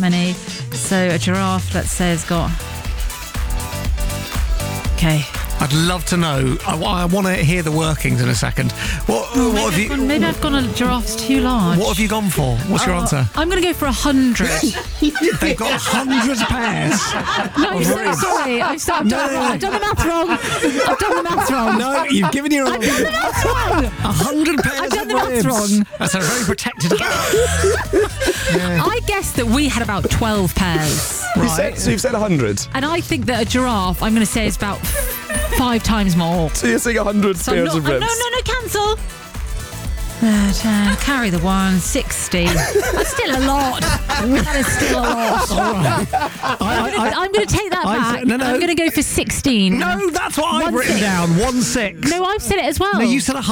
many. So a giraffe, let's say, has got... Okay. I'd love to know. I want to hear the workings in a second. What have you? Maybe I've gone a giraffe's too large. What have you gone for? What's your answer? I'm going to go for 100. They've got 100 pairs. No, sorry. I've done the math wrong. I've done the math wrong. No, you've given your all. I've done the math wrong. 100 pairs I've done of the math ribs. wrong. That's a very protected gap. I guessed that we had about 12 pairs. Right. So you've said 100. And I think that a giraffe, I'm going to say, is about 5 times more. So you're saying 100 So pairs of ribs. No, cancel. 10, carry the 1, 60. That's still a lot. That is still a lot. I'm going to take that back. no. I'm going to go for 16. No, that's what I've 1 written 6. down. 1 6. No, I've said it as well. No, you said 100.